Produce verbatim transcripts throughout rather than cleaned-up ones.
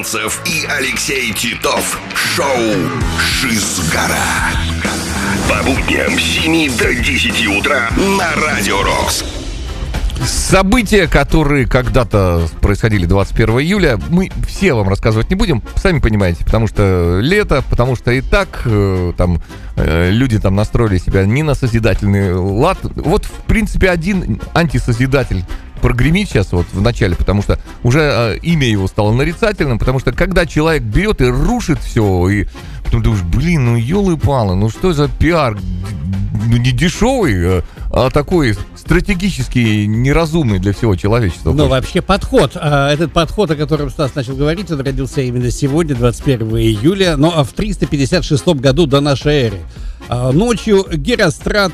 Румянцев и Алексей Титов. Шоу «Шизгара». По будням с семи до десяти утра на Радио Рокс. События, которые когда-то происходили двадцать первого июля, мы все вам рассказывать не будем, сами понимаете, потому что лето, потому что и так э, там э, люди там настроили себя не на созидательный лад. Вот, в принципе, один антисозидатель прогремит сейчас вот в начале, потому что уже э, имя его стало нарицательным, потому что когда человек берет и рушит все, и потом думаешь, блин, ну елы-палы, ну что за пиар, ну не дешевый, а такой стратегически неразумный для всего человечества. Ну, вообще подход. Этот подход, о котором Стас начал говорить, он родился именно сегодня, двадцать первого июля, но в триста пятьдесят шестом году до нашей эры. Ночью Герострат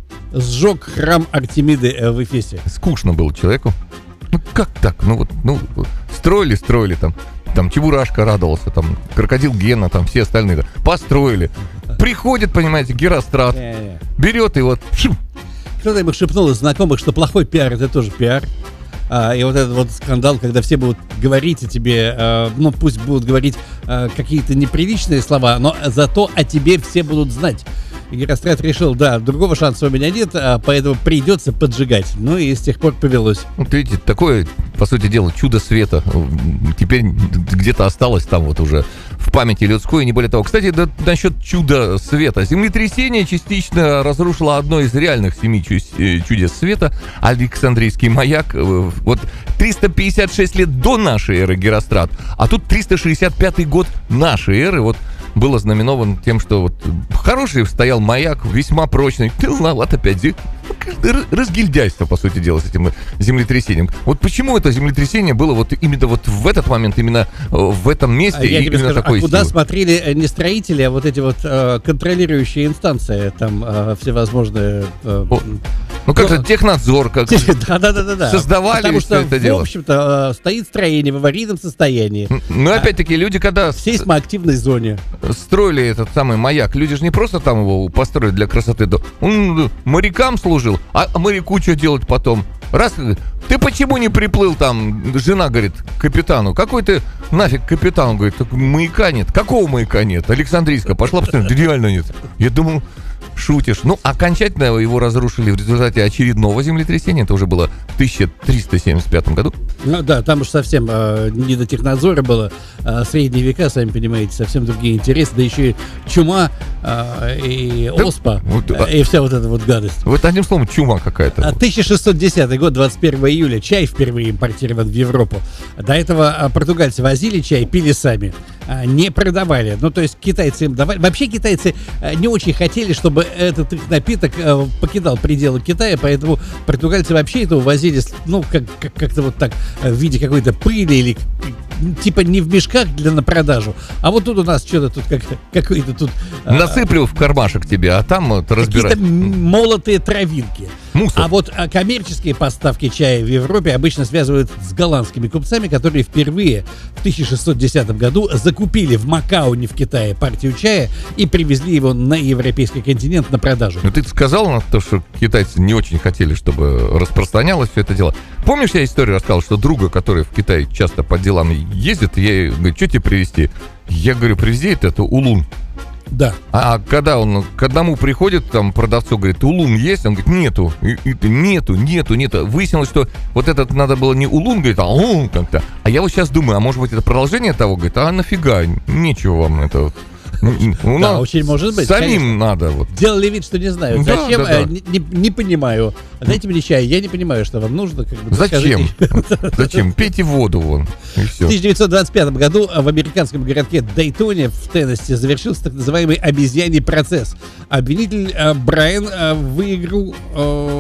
сжег храм Артемиды в Эфесе. Скучно было человеку. Ну, как так? Ну, вот, ну, строили, строили там. Там Чебурашка радовался, там крокодил Гена, там все остальные. Построили. Приходит, понимаете, Герострат, берет и вот... Кто-то ему шепнул из знакомых, что плохой пиар — это тоже пиар. А, и вот этот вот скандал, когда все будут говорить о тебе, а, ну пусть будут говорить а, какие-то неприличные слова, но зато о тебе все будут знать. И Герострат решил, да, другого шанса у меня нет, а, поэтому придется поджигать. Ну и с тех пор повелось. Вот видите, такое, по сути дела, чудо света теперь где-то осталось там вот уже в памяти людской, и не более того. Кстати, да, насчет чуда света. Землетрясение частично разрушило одно из реальных семи чудес света, Александрийский маяк. Вот триста пятьдесят шесть лет до нашей эры Герострат, а тут триста шестьдесят пятый год нашей эры, вот было знаменовано тем, что вот хороший стоял маяк, весьма прочный. Вот опять разгильдяйство, по сути дела, с этим землетрясением. Вот почему это землетрясение было вот именно вот в этот момент, именно в этом месте, а я и именно скажу, такой а куда силы? Смотрели не строители, а вот эти вот э, контролирующие инстанции, там э, всевозможные... Э, О, ну как-то технадзор, как да-да-да-да. создавали Потому все что, это в дело. В общем-то, э, стоит строение в аварийном состоянии. Ну, опять-таки, люди, когда... В сейсмоактивной зоне. Строили этот самый маяк, люди же не просто там его построили для красоты, он морякам служил, а моряку что делать потом? Раз, ты почему не приплыл там? Жена говорит капитану, какой ты нафиг капитан? Он говорит, так маяка нет. Какого маяка нет? Александрийская, пошла посмотреть, да реально нет. Я думал, шутишь. Ну, окончательно его разрушили в результате очередного землетрясения. Это уже было в тысяча триста семьдесят пятом году. Ну да, там уж совсем э, не до технадзора было. Э, средние века, сами понимаете, совсем другие интересы. Да еще и чума э, и да, оспа, вот, э, и вся вот эта вот гадость. Вот одним словом, чума какая-то. тысяча шестьсот десятый год, двадцать первого июля. Чай впервые импортирован в Европу. До этого португальцы возили чай, пили сами. Не продавали. Ну, то есть китайцы им давали. Вообще китайцы не очень хотели, чтобы этот их напиток покидал пределы Китая, поэтому португальцы вообще это увозили, ну, как, как, как-то вот так, в виде какой-то пыли или типа не в мешках для на продажу. А вот тут у нас что-то тут как, какой-то тут... Насыплю а, в кармашек тебе, а там вот разбирай. Какие-то молотые травинки. Мусор. А вот а, коммерческие поставки чая в Европе обычно связывают с голландскими купцами, которые впервые в тысяча шестьсот десятом году закупили в Макао, не в Китае, партию чая и привезли его на европейский континент на продажу. Ну ты сказал на то, что китайцы не очень хотели, чтобы распространялось все это дело. Помнишь, я историю рассказал, что друга, который в Китае часто по делам ездит, я говорю, что тебе привезти? Я говорю, привези это, это улун. Да. А когда он к одному приходит, там продавцу говорит, улун есть? Он говорит, нету, и, и, нету, нету, нету. Выяснилось, что вот этот надо было не улун, говорит, а улун как-то. А я вот сейчас думаю, а может быть это продолжение того? Говорит, а нафига, нечего вам это вот. Ну, да, очень может быть. Самим конечно. Надо. Вот. Делали вид, что не знают. Да, Зачем? да, да. Э, не, не, не понимаю. Дайте мне чай. Я не понимаю, что вам нужно. Как бы, Зачем? Зачем? Пейте воду вон. И все. В тысяча девятьсот двадцать пятом году в американском городке Дейтоне в Теннесси завершился так называемый обезьяний процесс. Обвинитель э, Брайан э, выиграл. Э,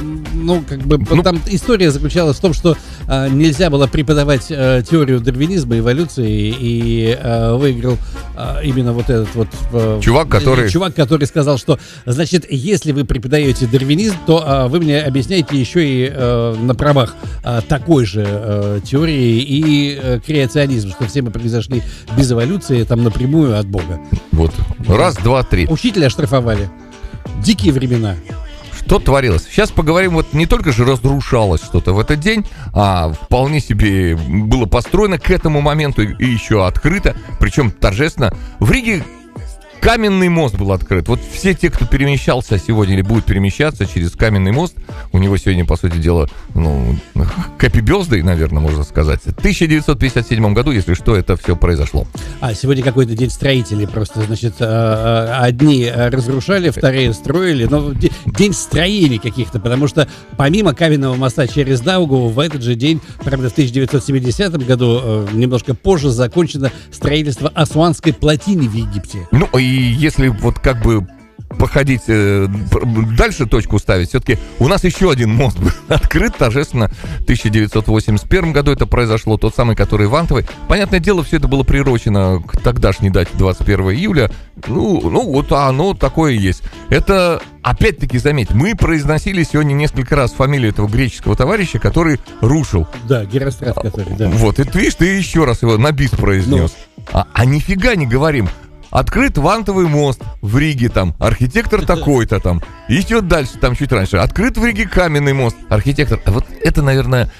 ну, как бы ну, там история заключалась в том, что э, нельзя было преподавать э, теорию дарвинизма, эволюции, и э, выиграл э, именно вот этот вот э, чувак, который... чувак, который сказал, что, значит, если вы преподаете дарвинизм, то э, вы мне объясняете еще и э, на правах э, такой же э, теории и э, креационизм, что все мы произошли без эволюции, там напрямую от Бога. Вот. Раз, два, три. Учителя оштрафовали. Дикие времена. что творилось. Сейчас поговорим, вот не только же разрушалось что-то в этот день, а вполне себе было построено к этому моменту и еще открыто, причем торжественно. В Риге Каменный мост был открыт. Вот все те, кто перемещался сегодня или будет перемещаться через Каменный мост, у него сегодня, по сути дела, ну, Happy Birthday, наверное, можно сказать. В тысяча девятьсот пятьдесят седьмом году, если что, это все произошло. А, сегодня какой-то день строителей просто, значит, одни разрушали, вторые строили, но день строений каких-то, потому что помимо Каменного моста через Даугаву, в этот же день, правда, в тысяча девятьсот семидесятом году, немножко позже, закончено строительство Асуанской плотины в Египте. Ну, и если вот как бы походить, э, дальше точку ставить, все-таки у нас еще один мост был открыт торжественно в тысяча девятьсот восемьдесят первом году это произошло, тот самый, который в Антовой. Понятное дело, все это было приурочено к тогдашней дате двадцать первого июля. Ну, ну вот оно такое и есть. Это, опять-таки, заметь, мы произносили сегодня несколько раз фамилию этого греческого товарища, который рушил. Да, Герострат, который, да. Вот, и ты видишь, ты еще раз его на бис произнес. Ну. А, а нифига не говорим. Открыт Вантовый мост в Риге, там, архитектор такой-то там. И идет дальше, там чуть раньше. Открыт в Риге Каменный мост, архитектор. А вот это, наверное,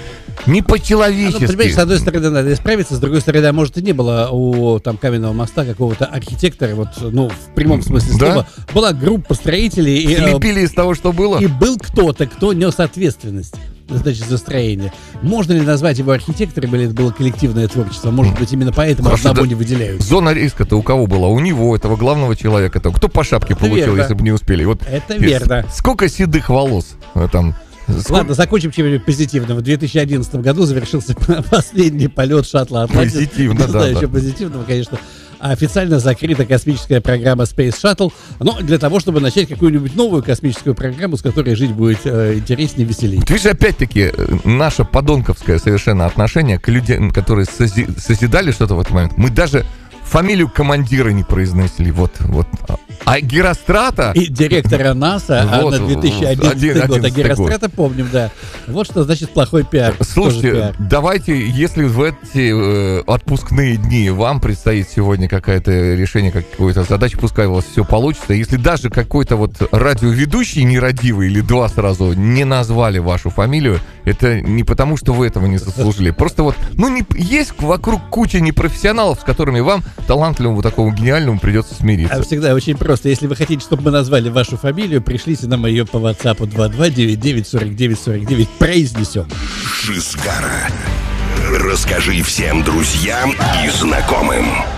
не по-человечески. Ну, понимаешь, с одной стороны надо исправиться, с другой стороны, может, и не было у там Каменного моста какого-то архитектора, вот, ну, в прямом смысле да? слова. Была группа строителей. И лепили из того, что было. И был кто-то, кто нес ответственность, значит, за строение. Можно ли назвать его архитектором, или это было коллективное творчество? Может быть, именно поэтому Хорошо, одного да. не выделяют. Зона риска-то у кого была? У него, этого главного человека. -то. Кто по шапке это получил, верно. если бы не успели? Вот, это верно. Сколько седых волос там. Сколько... Ладно, закончим чем-нибудь позитивным. В две тысячи одиннадцатом году завершился последний полет шаттла «Атлантис». Позитивно, да. Да, еще да. позитивного, конечно. Официально закрыта космическая программа Space Shuttle, но для того, чтобы начать какую-нибудь новую космическую программу, с которой жить будет э, интереснее, веселее. Вот видишь, опять-таки, наше подонковское совершенно отношение к людям, которые сози- созидали что-то в этот момент. Мы даже фамилию командира не произносили. Вот, вот. А Герострата... И директора НАСА вот, а на две тысячи одиннадцатый год. А Герострата год. помним, да. Вот что значит плохой пиар. Слушайте, пиар. давайте, если в эти э, отпускные дни вам предстоит сегодня какое-то решение какой-то задачи, пускай у вас все получится. Если даже какой-то вот радиоведущий нерадивый или два сразу не назвали вашу фамилию, это не потому, что вы этого не заслужили. Просто вот, ну, не, есть вокруг куча непрофессионалов, с которыми вам, талантливому, такому гениальному, придется смириться. А всегда очень просто. Если вы хотите, чтобы мы назвали вашу фамилию, пришлите нам ее по WhatsApp два два девять девять сорок девять сорок девять. Произнесем. Шизгара. Расскажи всем друзьям и знакомым.